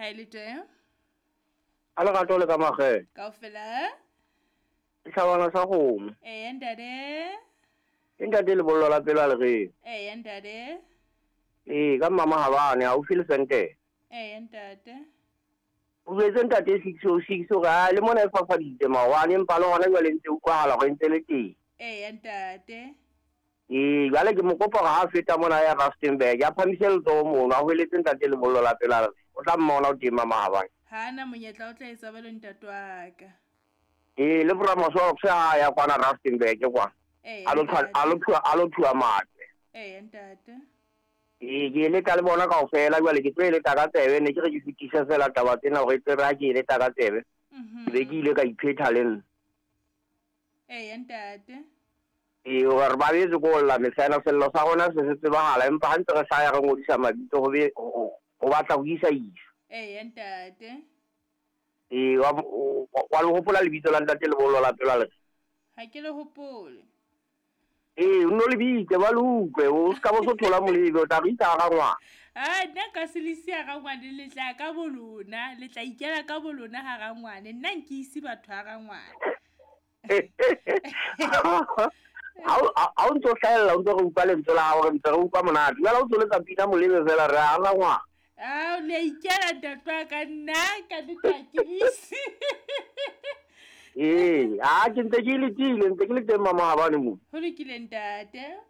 le teng a le gato le ka magela kaofela Isabana sa kgomo ntate e ntate le bollo la pela le re ntate ka mama habane ha o feel sente ntate o betse ntate 606 ga le mona e fafaditse mawane empa le gona jwale ntse o kwala go ntse le teng ntate jwale ke mo kopa ga a feta mona ya Rustenburg ya phamiše letsogo mono a hweletse ntate le bollo la pela o tla mmona o teng mama habane hana monyetla o tla etsa ba le ntate wa ka le boramaswa se a ya kwana Rustenburg kwa a lo thua mate ntate ke leta le bona kaofela jwale ke tlo e leta ka tsebe ne ke re ke fetisa fela taba tsena gore tsebe ha ke e leta ka tsebe ke be ke ile ka iphetha le nna ntate gore ba betse ko lla mesaena sello sa gona se se tsebagala empa ga ntse re sa ya re ngodisa mabitso go batla go isa ntate wa le gopola lebitso la ntate le bollo la pela le ha ke le hopole o no le bitse ba le utlwe o se ka bo so thola molebe o tla go isa ga ngwana nna ka se le sia ga ngwane le tla ka bolona le tla ikela ka bolona ga ga ngwane nna nke ise batho ga ga ngwane ha o ntse o hlaelela o ntse re utlwa lentswe la gago re ntse re utlwa monate jala o tsoletsa pina molebe fela re a ga ngwana le a ikela ntate wa ka nna ka neta ke ise ke ntse ke letile ntse ke le teng mama gabane mo go lekile ntate